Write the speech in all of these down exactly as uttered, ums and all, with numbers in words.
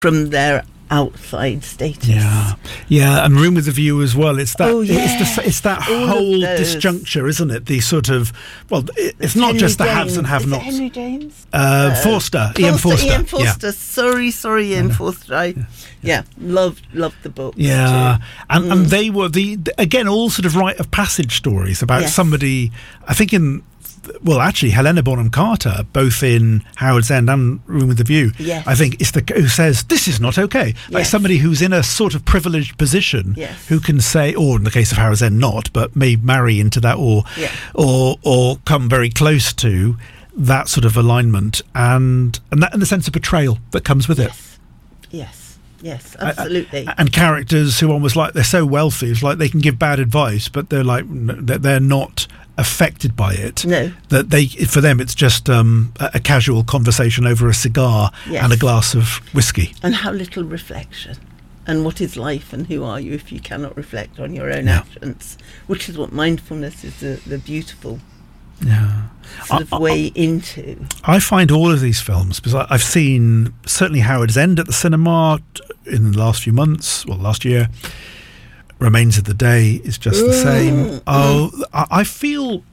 from their outside status. Yeah, yeah, and Room with a View as well. It's that. Oh, yeah. It's, the, it's that All whole of those. disjuncture, isn't it? The sort of well, it, it's not Henry just the James. haves and Is it have-nots. Henry James? Uh, Uh, Forster, Ian Forster. Ian Forster. Yeah. Sorry, sorry, Ian Forster. I, yeah. yeah, loved loved the book. Yeah, too. and Mm. and they were the, the again all sort of rite of passage stories about Yes. somebody. I think in well, actually, Helena Bonham Carter, both in Howard's End and Room with a View. Yes. I think is the who says this is not okay. Like Yes. somebody who's in a sort of privileged position, Yes. who can say, or in the case of Howard's End, not, but may marry into that, or Yeah. or or come very close to that sort of alignment, and and that and the sense of betrayal that comes with it. Yes, yes, yes, absolutely. And characters who almost like they're so wealthy, it's like they can give bad advice, but they're like that they're not affected by it. No. That they for them it's just um, a, a casual conversation over a cigar Yes. and a glass of whiskey. And how little reflection. And what is life and who are you if you cannot reflect on your own Yeah. actions? Which is what mindfulness is, the, the beautiful Yeah. sort of I- I- way into. I find all of these films, because I, I've seen certainly Howard's End at the cinema in the last few months, well, last year. Remains of the Day is just the same. Oh, I, I feel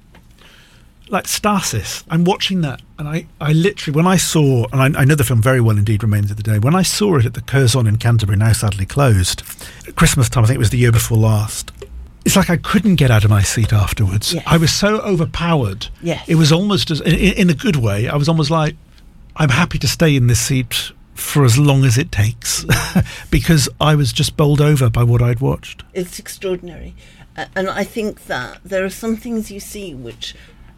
like stasis. I'm watching that, and I, I literally, when I saw, and I, I know the film very well indeed, Remains of the Day, when I saw it at the Curzon in Canterbury, now sadly closed, at Christmas time, I think it was the year before last, it's like I couldn't get out of my seat afterwards. Yes. I was so overpowered. Yes. It was almost, as in, in a good way, I was almost like, I'm happy to stay in this seat for as long as it takes, because I was just bowled over by what I'd watched. It's extraordinary. Uh, and I think that there are some things you see which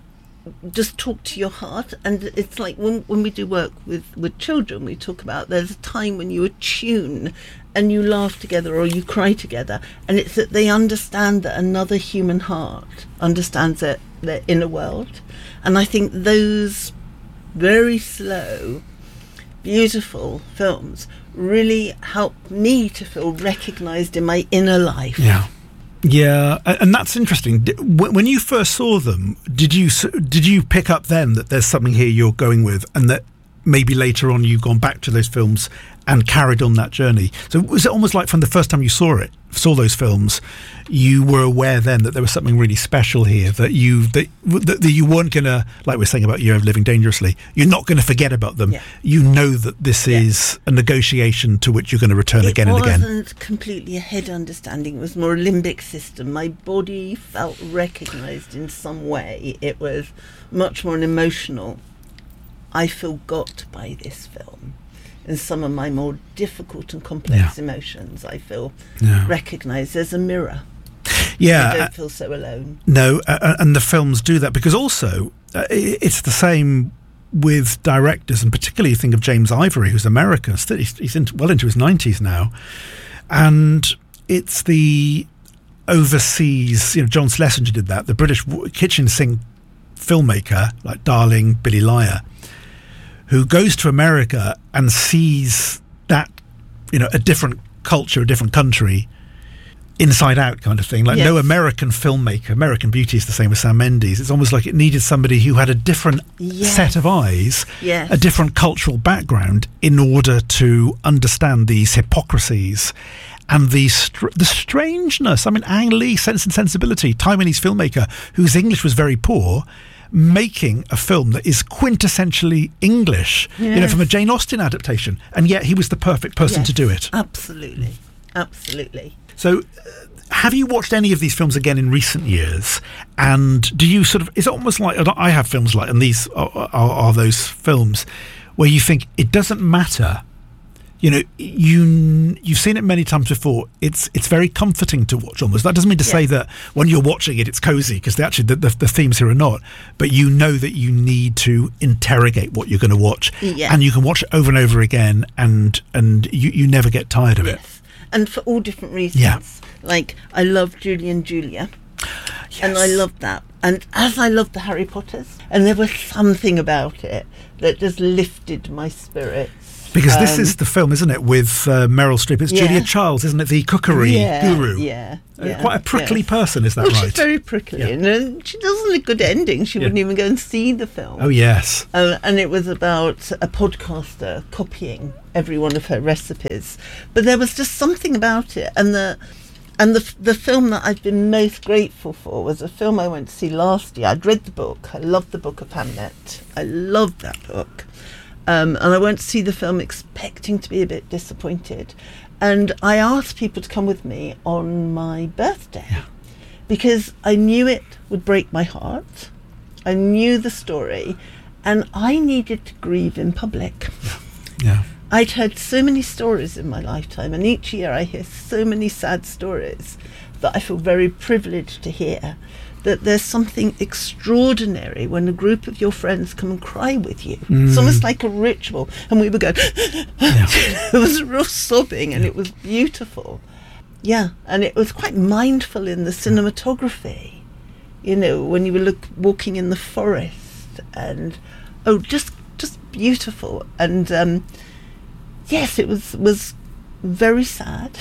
just talk to your heart. And it's like when, when we do work with, with children, we talk about there's a time when you attune and you laugh together or you cry together. And it's that they understand that another human heart understands their, their inner world. And I think those very slow, beautiful films really help me to feel recognised in my inner life. Yeah. Yeah, a- and that's interesting. D- wh- When you first saw them, did you s- did you pick up then that there's something here you're going with, and that maybe later on you've gone back to those films and carried on that journey? So was it almost like from the first time you saw it, saw those films, you were aware then that there was something really special here, that you that, that, that you weren't going to, like we're saying about Year of Living Dangerously, you're not going to forget about them. Yeah. You know that this Yeah. is a negotiation to which you're going to return It again and again. wasn't completely a head understanding, it was more a limbic system. My body felt recognised in some way. It was much more an emotional, I feel got by this film. And some of my more difficult and complex Yeah. emotions, I feel Yeah. recognised as a mirror. Yeah. I don't feel so alone. No, uh, and the films do that because also uh, i- it's the same with directors, and particularly you think of James Ivory, who's American. Still, he's, he's in, well into his nineties now, and it's the overseas. You know, John Schlesinger did that. The British w- kitchen sink filmmaker like Darling, Billy Lyer, who goes to America and sees that, you know, a different culture, a different country, inside out kind of thing. Like Yes. no American filmmaker, American Beauty is the same as Sam Mendes. It's almost like it needed somebody who had a different Yes. set of eyes, Yes. a different cultural background in order to understand these hypocrisies and the str- the strangeness. I mean, Ang Lee, Sense and Sensibility, Taiwanese filmmaker whose English was very poor, making a film that is quintessentially English, you know, Yes. from a Jane Austen adaptation, and yet he was the perfect person Yes, to do it. Absolutely. Absolutely. So, uh, have you watched any of these films again in recent years? And do you sort of, it's almost like, I have films like, and these are, are, are those films where you think it doesn't matter. You know, you, you've seen it many times before. It's it's very comforting to watch almost. That doesn't mean to say Yes. that when you're watching it, it's cozy, because actually the, the, the themes here are not. But you know that you need to interrogate what you're going to watch. Yeah. And you can watch it over and over again, and, and you, you never get tired of it. Yes. And for all different reasons. Yeah. Like, I love Julie and Julia. And I Yes. loved that. And as I loved the Harry Potters, and there was something about it that just lifted my spirits Because Um, this is the film, isn't it, with uh, Meryl Streep? It's Yeah. Julia Childs, isn't it, the cookery yeah, guru? Yeah, Uh, yeah, quite a prickly yes. person, is that well, right? She's very prickly, Yeah. and uh, she doesn't a good ending. She Yeah. wouldn't even go and see the film. Oh, yes. Uh, and it was about a podcaster copying every one of her recipes. But there was just something about it. And the and the the film that I've been most grateful for was a film I went to see last year. I'd read the book. I loved the book of Hamlet. I loved that book. Um, and I went to see the film expecting to be a bit disappointed. And I asked people to come with me on my birthday. Yeah. Because I knew it would break my heart. I knew the story, and I needed to grieve in public. Yeah. I'd heard so many stories in my lifetime, and each year I hear so many sad stories that I feel very privileged to hear, that there's something extraordinary when a group of your friends come and cry with you. Mm. It's almost like a ritual, and we would go, Yeah. it was real sobbing, and it was beautiful. Yeah, and it was quite mindful in the cinematography. You know, when you were look, walking in the forest, and oh, just just beautiful. And um, yes, it was was very sad.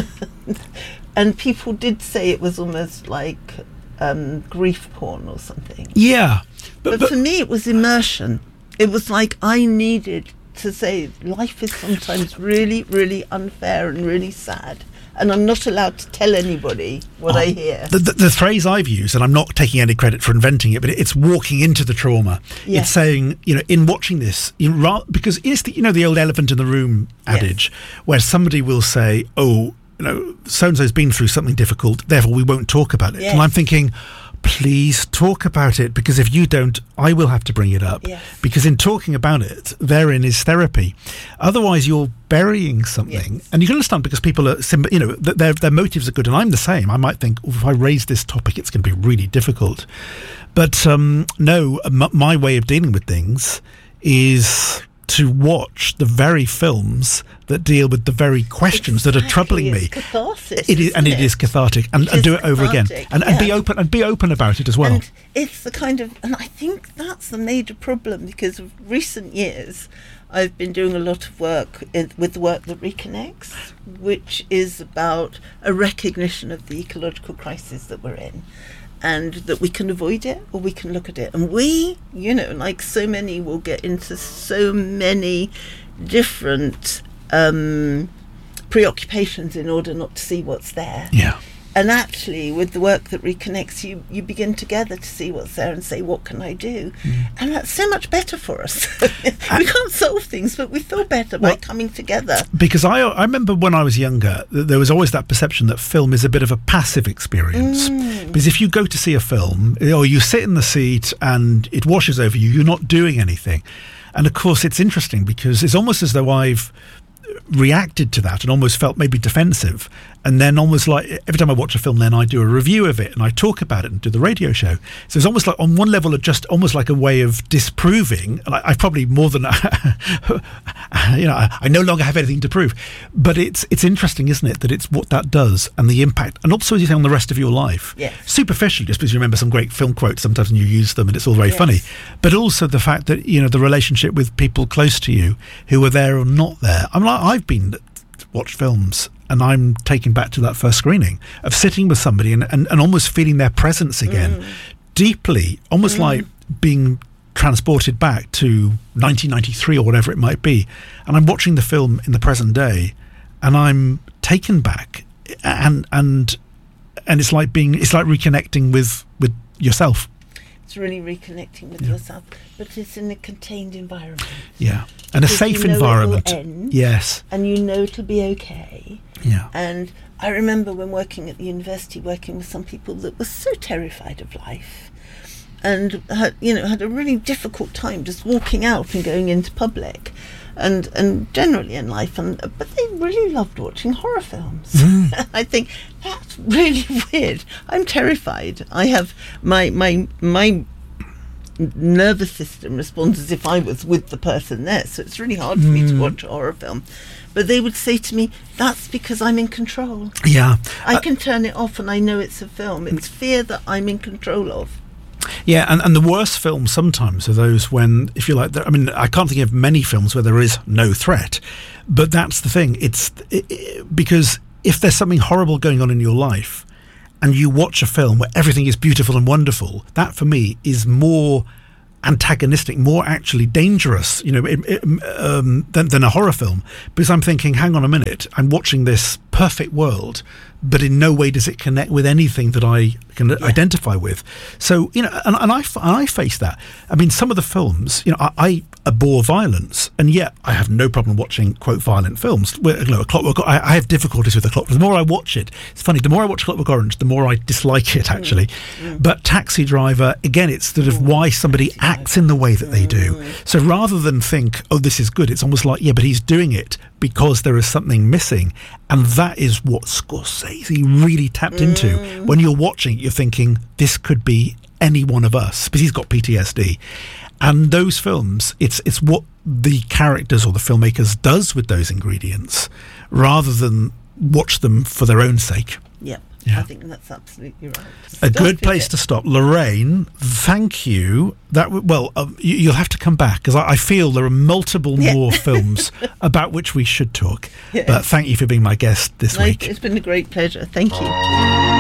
And people did say it was almost like um, grief porn or something. Yeah. But, But, but for me, it was immersion. It was like I needed to say life is sometimes really, really unfair and really sad. And I'm not allowed to tell anybody what Oh, I hear. The, the, the phrase I've used, and I'm not taking any credit for inventing it, but it's walking into the trauma. Yes. It's saying, you know, in watching this, you know, ra- because it's the, you know, the old elephant in the room adage, where somebody will say, oh, you know, so-and-so's been through something difficult, therefore we won't talk about it. Yes. And I'm thinking, please talk about it, because if you don't, I will have to bring it up. Yes. Because in talking about it, therein is therapy. Otherwise, you're burying something. Yes. And you can understand, because people are, sim- you know, th- their their motives are good, and I'm the same. I might think, oh, if I raise this topic, it's going to be really difficult. But um, no, m- my way of dealing with things is to watch the very films that deal with the very questions that are troubling Exactly, me. it's catharsis, It is, and isn't it is cathartic, and, It and is do it over again, cathartic, and, and be yeah. open and be open about it as well. And it's the kind of, and I think that's the major problem, because of recent years, I've been doing a lot of work in, with the work that reconnects, which is about a recognition of the ecological crisis that we're in, and that we can avoid it or we can look at it. And we, you know, like so many, will get into so many different um, preoccupations in order not to see what's there. Yeah. And actually, with the work that reconnects, you, you begin together to see what's there and say, what can I do? Mm. And that's so much better for us. We can't solve things, but we feel better by Well, coming together. Because I I remember when I was younger, th- there was always that perception that film is a bit of a passive experience. Mm. Because if you go to see a film, or you sit in the seat and it washes over you, you're not doing anything. And of course, it's interesting because it's almost as though I've reacted to that and almost felt maybe defensive, and then almost like every time I watch a film, then I do a review of it and I talk about it and do the radio show. So it's almost like, on one level, of just almost like a way of disproving, and I, I probably more than you know I, I no longer have anything to prove, but it's it's interesting, isn't it, that it's what that does and the impact, and also as you say, on the rest of your life. Yes. Superficially, just because you remember some great film quotes sometimes and you use them and it's all very Yes. funny, but also the fact that, you know, the relationship with people close to you who are there or not there. I mean, I, I've been to watch films and I'm taken back to that first screening of sitting with somebody and, and, and almost feeling their presence again, Mm. deeply, almost Mm. like being transported back to nineteen ninety-three or whatever it might be, and I'm watching the film in the present day and I'm taken back, and and and it's like being it's like reconnecting with with yourself. It's really reconnecting with Yeah. yourself, but it's in a contained environment. Yeah, and a Because safe you know it will environment. end. Yes. And you know it'll be okay. Yeah. And I remember when working at the university, working with some people that were so terrified of life, and had, you know, had a really difficult time just walking out and going into public, and and generally in life. And but they really loved watching horror films. Mm. I think that's really weird. I'm terrified. I have my my my nervous system responds as if I was with the person there, so it's really hard for me to Mm. watch a horror film. But they would say to me, that's because I'm in control. Yeah. I Uh, can turn it off and I know it's a film. It's fear that I'm in control of. Yeah, and, and the worst films sometimes are those when, if you like, I mean, I can't think of many films where there is no threat, but that's the thing. It's it, it, because if there's something horrible going on in your life and you watch a film where everything is beautiful and wonderful, that for me is more antagonistic, more actually dangerous, you know, it, it, um, than, than a horror film, because I'm thinking, hang on a minute, I'm watching this perfect world, but in no way does it connect with anything that I can yeah. identify with. So, you know, and, and I and I face that. I mean, some of the films, you know, I, I abhor violence, and yet I have no problem watching, quote, violent films. Where, you know, a Clockwork, I, I have difficulties with the Clockwork. The more I watch it, it's funny, the more I watch Clockwork Orange, the more I dislike it, actually. Mm. Mm. But Taxi Driver, again, it's sort of mm. why somebody Taxi acts Driver. in the way that they do. Mm. So rather than think, oh, this is good, it's almost like, yeah, but he's doing it because there is something missing. And that is what Scorsese really tapped mm. into. When you're watching, you're thinking, this could be any one of us, because he's got P T S D. And those films, it's it's what the characters or the filmmakers does with those ingredients, rather than watch them for their own sake. Yep. Yeah. I think that's absolutely right. A good place to stop. Lorraine, thank you. That w- Well, uh, you, you'll have to come back, because I, I feel there are multiple yeah. more films about which we should talk. Yeah. But thank you for being my guest this no, week. It's been a great pleasure. Thank you.